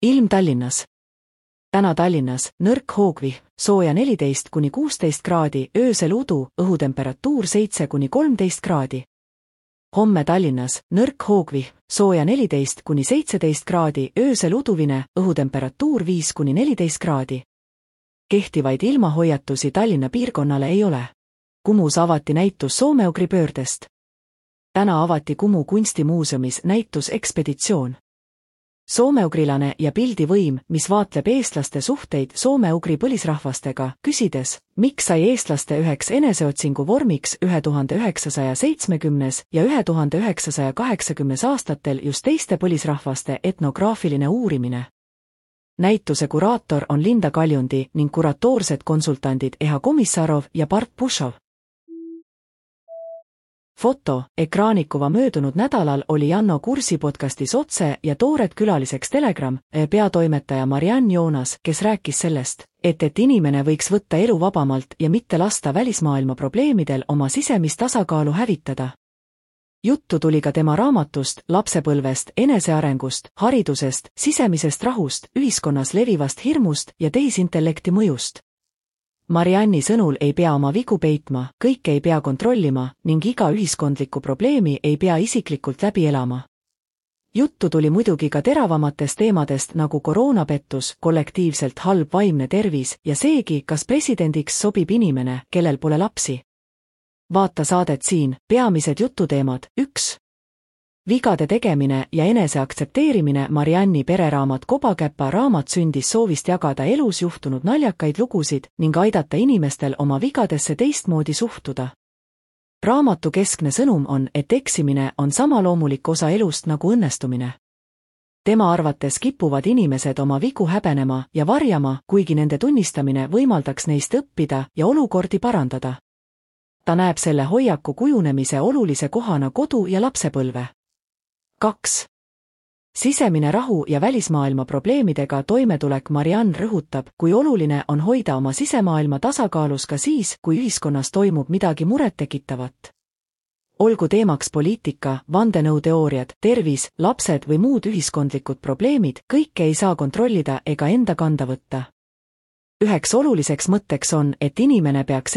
Ilm Tallinnas. Täna Tallinnas nõrk hoogvihm, sooja 14–16 kraadi, öösel udu, õhutemperatuur 7–13 kraadi. Homme Tallinnas nõrk hoogvihm, sooja 14–17 kraadi, öösel uduvine, õhutemperatuur 5–14 kraadi. Kehtivaid ilmahoiatusi Tallinna piirkonnale ei ole. Kumus avati näitus Soome-Ugri pöördest. Täna avati Kumu kunstimuuseumis näitus Ekspeditsioon. Soome-ugrilane ja pildivõim, mis vaatleb eestlaste suhteid Soome-Ugri põlisrahvastega, küsides, miks sai eestlaste üheks eneseotsingu vormiks 1970. ja 1980. aastatel just teiste põlisrahvaste etnograafiline uurimine. Näituse kuraator on Linda Kaljundi ning kuratoorsed konsultandid Eha Komissarov ja Bart Pušov. Foto, ekraanikuva möödunud nädalal oli Janno Kursi podcastis Otse ja toored külaliseks Telegram peatoimetaja Marianne Joonas, kes rääkis sellest, et inimene võiks võtta elu vabamalt ja mitte lasta välismaailma probleemidel oma sisemist tasakaalu hävitada. Juttu tuli ka tema raamatust, lapsepõlvest, enesearengust, haridusest, sisemisest rahust, ühiskonnas levivast hirmust ja tehisintellekti mõjust. Marianni sõnul ei pea oma vigu peitma, kõike ei pea kontrollima ning iga ühiskondlikku probleemi ei pea isiklikult läbi elama. Juttu tuli muidugi ka teravamatest teemadest nagu koroonapettus, kollektiivselt halb vaimne tervis ja seegi, kas presidendiks sobib inimene, kellel pole lapsi. Vaata saadet siin, peamised jututeemad, 1. Vigade tegemine ja eneseaktsepteerimine. Marianni pereraamat Kobakäpa raamat sündis soovist jagada elus juhtunud naljakaid lugusid ning aidata inimestel oma vigadesse teistmoodi suhtuda. Raamatu keskne sõnum on, et eksimine on sama loomulik osa elust nagu õnnestumine. Tema arvates kipuvad inimesed oma vigu häbenema ja varjama, kuigi nende tunnistamine võimaldaks neist õppida ja olukordi parandada. Ta näeb selle hoiaku kujunemise olulise kohana kodu ja lapsepõlve. 2. Sisemine rahu ja välismaailma probleemidega toimetulek. Marianne rõhutab, kui oluline on hoida oma sisemaailma tasakaalus ka siis, kui ühiskonnas toimub midagi murettekitavat. Olgu teemaks poliitika, vandenõuteooriad, tervis, lapsed või muud ühiskondlikud probleemid, kõike ei saa kontrollida ega enda kanda võtta. Üheks oluliseks mõtteks on, et inimene peaks